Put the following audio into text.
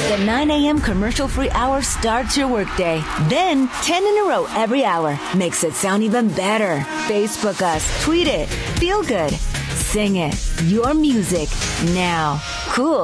The 9 a.m. commercial-free hour starts your workday. Then 10 in a row every hour makes it sound even better. Facebook us, tweet it, feel good, sing it. Your music now. Cool.